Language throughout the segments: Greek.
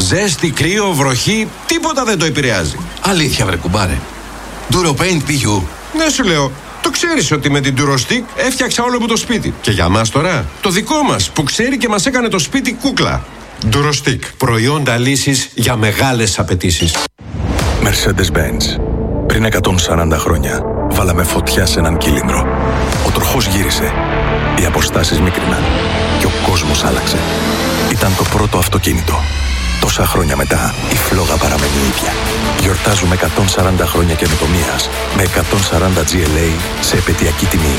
Ζέστη, κρύο, βροχή, τίποτα δεν το επηρεάζει. Αλήθεια βρε κουμπάρε. Duropaint PU. Ναι, σου λέω. Το ξέρεις ότι με την Durostick έφτιαξα όλο μου το σπίτι. Και για μας τώρα, το δικό μας που ξέρει και μας έκανε το σπίτι κούκλα. Durostick. Προϊόντα λύσης για μεγάλες απαιτήσεις. Mercedes-Benz. Πριν 140 χρόνια βάλαμε φωτιά σε έναν κύλινδρο. Ο τροχός γύρισε. Οι αποστάσεις μίκριναν. Και ο κόσμος άλλαξε. Ήταν το πρώτο αυτοκίνητο. Τόσα χρόνια μετά, η φλόγα παραμένει ίδια. Γιορτάζουμε 140 χρόνια καινοτομίας με 140 GLA σε επαιτειακή τιμή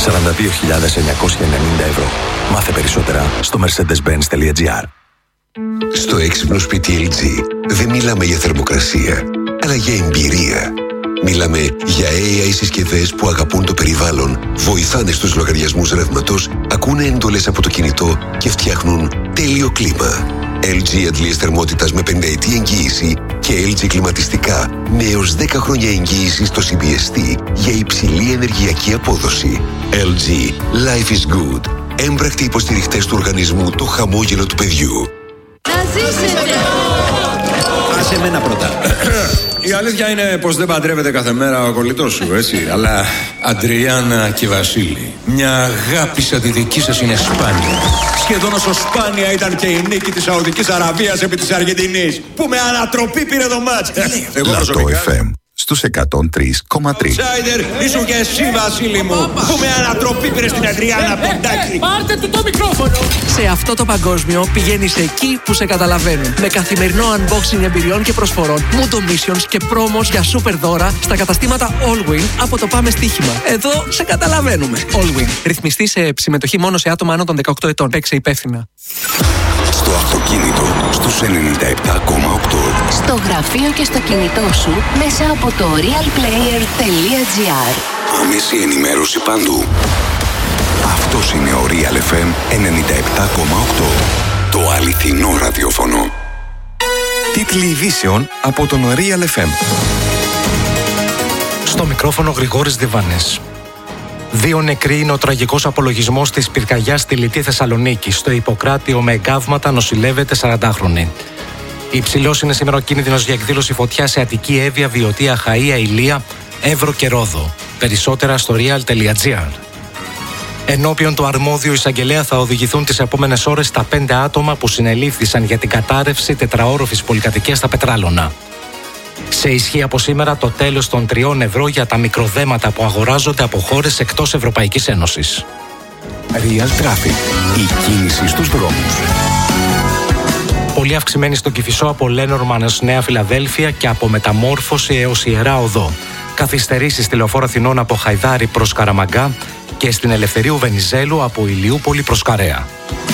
42.990 ευρώ. Μάθε περισσότερα στο mercedes-benz.gr. Στο έξυπνο σπίτι LG δεν μιλάμε για θερμοκρασία, αλλά για εμπειρία. Μιλάμε για AI συσκευές που αγαπούν το περιβάλλον, βοηθάνε στους λογαριασμούς ρεύματος, ακούνε εντολές από το κινητό και φτιάχνουν τέλειο κλίμα. LG αντλίες θερμότητας με 5ετή εγγύηση και LG κλιματιστικά με έως 10 χρόνια εγγύηση στο CBST για υψηλή ενεργειακή απόδοση. LG. Life is good. Έμπρακτοι υποστηριχτές του οργανισμού Το Χαμόγελο του Παιδιού. Να ζήσετε! Άσε εμένα πρώτα. Η αλήθεια είναι πως δεν παντρεύεται κάθε μέρα ο κολλητός σου, έτσι. Αλλά Αντριάννα και Βασίλη, μια αγάπη σαν τη δική σας είναι σπάνια. Σχεδόν όσο σπάνια ήταν και η νίκη της Σαουδικής Αραβίας επί της Αργεντινής, που με ανατροπή πήρε το μάτς. Εγώ προσωπικά... FM στους 103,3. Τσάιντερ, ήσουν και εσύ Βασίλη μου, που με ανατροπή πήρε στην Αντριάννα Ποντάκη. Πάρτε του το μικρόφωνο. Σε αυτό το παγκόσμιο πηγαίνεις εκεί που σε καταλαβαίνουν. Με καθημερινό unboxing εμπειριών και προσφορών, Mundo Missions και promos για super δώρα στα καταστήματα Allwin από το Πάμε Στοίχημα. Εδώ σε καταλαβαίνουμε. Allwin. Ρυθμιστή σε συμμετοχή μόνο σε άτομα άνω των 18 ετών. Παίξε υπεύθυνα. Στο αυτοκίνητο στους 97,8. Στο γραφείο και στο κινητό σου μέσα από το realplayer.gr. Άμεση ενημέρωση παντού. Αυτός είναι ο Real FM 97,8. Το αληθινό ραδιόφωνο. Τίτλοι ειδήσεων από τον Real FM. Στο μικρόφωνο Γρηγόρης Διβάνης. 2 νεκροί είναι ο τραγικός απολογισμός της πυρκαγιάς στη Λιτή Θεσσαλονίκη. Στο Ιπποκράτιο με εγκάβματα νοσηλεύεται 40χρονη. Υψηλός είναι σήμερα ο κίνδυνος για εκδήλωση φωτιά σε Αττική, Εύβοια, Βιωτία, Χαΐα, Ηλία, Εύρο και Ρόδο. Περισσότερα στο real.gr. Ενώπιον του αρμόδιου εισαγγελέα θα οδηγηθούν τις επόμενες ώρες τα 5 άτομα που συνελήφθησαν για την κατάρρευση τετραόροφης πολυκατοικίας στα Πετράλωνα. Σε ισχύ από σήμερα το τέλος των 3 ευρώ για τα μικροδέματα που αγοράζονται από χώρες εκτός Ευρωπαϊκής Ένωσης. Real Traffic. Η κίνηση στους δρόμους. Πολύ αυξημένη στο Κηφισό από Λένορμαν έως Νέα Φιλαδέλφια και από Μεταμόρφωση έως Ιερά Οδό. Καθυστερήσεις στη Λεωφόρο Αθηνών από Χαϊδάρη προς Καραμαγκά και στην Ελευθερίου Βενιζέλου από Ηλιούπολη προς Καρέα.